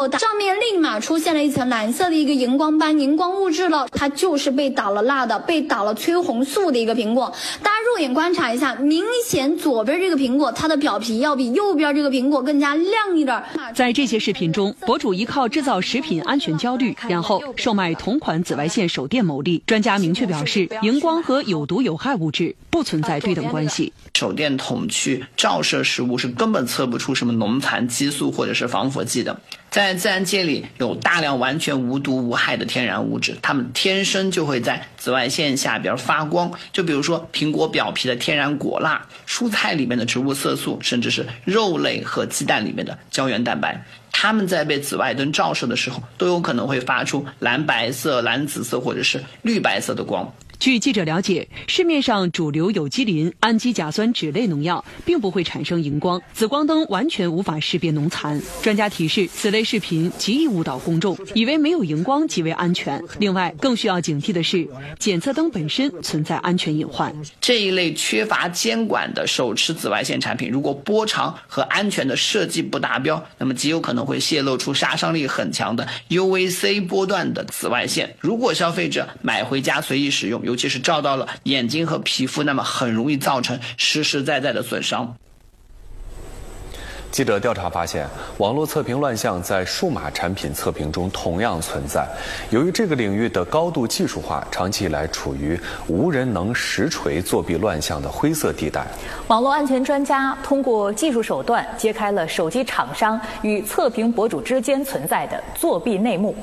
后，上面立马出现了一层蓝色的一个荧光斑、荧光物质了，它就是被打了蜡的、被打了催红素的一个苹果。大家肉眼观察一下，明显左边这个苹果它的表皮要比右边这个苹果更加亮一点。 在这些视频中，博主依靠制造食品安全焦虑，然后售卖同款紫外线手电牟利。专家明确表示，荧光和有毒有害物质不存在对等关系。 手电筒去照射食物是根本测不出什么农残激素或者是防腐剂的。在自然界里有大量完全无毒无害的天然物质，它们天生就会在紫外线下边发光。就比如说苹果表皮的天然果蜡，蔬菜里面的植物色素，甚至是肉类和鸡蛋里面的胶原蛋白，它们在被紫外灯照射的时候都有可能会发出蓝白色、蓝紫色或者是绿白色的光。 据记者了解，市面上主流有机磷、氨基甲酸酯类农药并不会产生荧光，紫光灯完全无法识别农残。专家提示，此类视频极易误导公众，以为没有荧光即为安全。另外，更需要警惕的是，检测灯本身存在安全隐患。 这一类缺乏监管的手持紫外线产品，如果波长和安全的设计不达标，那么极有可能会泄露出杀伤力很强的 UVC 波段的紫外线。如果消费者买回家随意使用，尤其是照到了眼睛和皮肤，那么很容易造成实实在在的损伤。 记者调查发现，网络测评乱象在数码产品测评中同样存在。由于这个领域的高度技术化，长期以来处于无人能实锤作弊乱象的灰色地带。 网络安全专家通过技术手段揭开了手机厂商与测评博主之间存在的作弊内幕。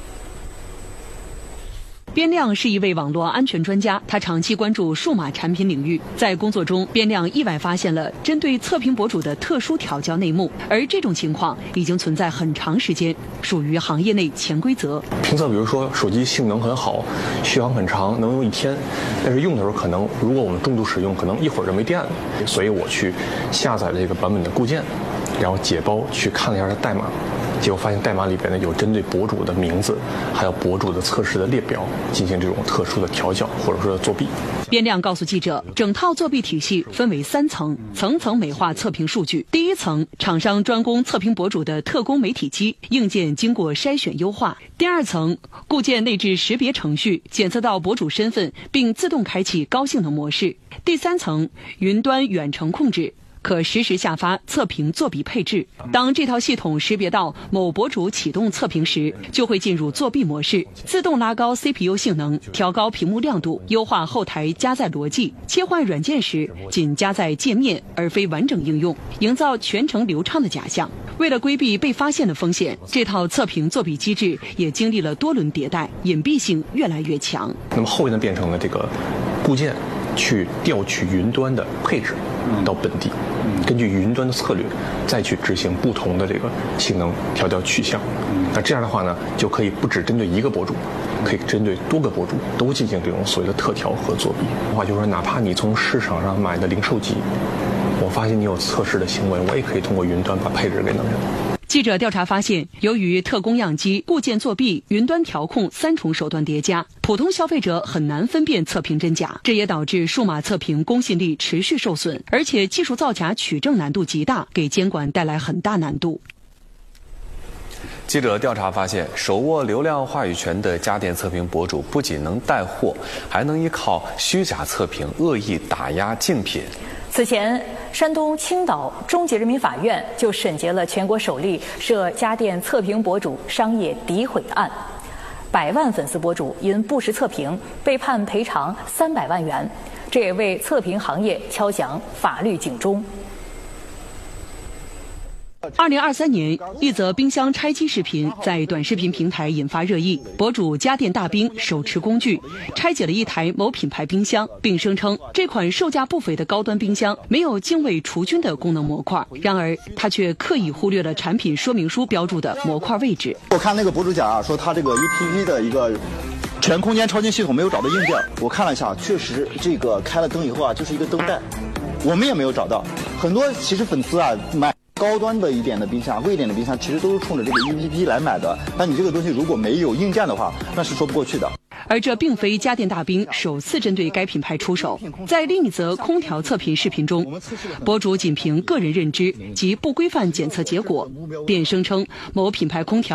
边亮是一位网络安全专家，他长期关注数码产品领域。在工作中，边亮意外发现了针对测评博主的特殊调教内幕，而这种情况已经存在很长时间，属于行业内潜规则。 评测比如说手机性能很好，续航很长，能用1天，但是用的时候可能如果我们重度使用，可能一会儿就没电了。所以我去下载了这个版本的固件，然后解包去看了一下它代码。结果发现代码里边呢有针对博主的名字，还有博主的测试的列表进行这种特殊的调教或者说作弊。 边亮告诉记者，整套作弊体系分为3层，层层美化测评数据。第一层，厂商专供测评博主的特供媒体机，硬件经过筛选优化。第二层，固件内置识别程序，检测到博主身份并自动开启高性能模式。第三层，云端远程控制，可实时下发测评作弊配置。当这套系统识别到某博主启动测评时，就会进入作弊模式，自动拉高 CPU 性能，调高屏幕亮度，优化后台加载逻辑，切换软件时仅加载界面而非完整应用，营造全程流畅的假象。为了规避被发现的风险，这套测评作弊机制也经历了多轮迭代，隐蔽性越来越强。 那么后面呢，变成了这个固件去调取云端的配置到本地，根据云端的策略再去执行不同的这个性能调教取向。那这样的话呢，就可以不只针对一个博主，可以针对多个博主都进行这种所谓的特调和作弊。的话就是说，哪怕你从市场上买的零售机，我发现你有测试的行为，我也可以通过云端把配置给弄上。 记者调查发现，由于特供样机、固件作弊、云端调控3重手段叠加，普通消费者很难分辨测评真假，这也导致数码测评公信力持续受损，而且技术造假取证难度极大，给监管带来很大难度。 记者调查发现，手握流量话语权的家电测评博主不仅能带货，还能依靠虚假测评恶意打压竞品。 此前，山东青岛中级人民法院就审结了全国首例涉家电测评博主商业诋毁案，100万粉丝博主因不实测评被判赔偿300万元，这也为测评行业敲响法律警钟。 2023年，一则冰箱拆机视频在短视频平台引发热议。博主家电大兵手持工具拆解了一台某品牌冰箱，并声称这款售价不菲的高端冰箱没有净味除菌的功能模块。然而，他却刻意忽略了产品说明书标注的模块位置。 我看那个博主讲说他这个 UPP 的一个全空间超净系统没有找到硬件，我看了一下，确实这个开了灯以后就是一个灯带，我们也没有找到。很多其实粉丝买高端的一点的冰箱、贵一点的冰箱，其实都是冲着这个 UPP 来买的。但你这个东西如果没有硬件的话，那是说不过去的。 而这并非家电大兵首次针对该品牌出手。在另一则空调测评视频中，博主仅凭个人认知及不规范检测结果，便声称某品牌空调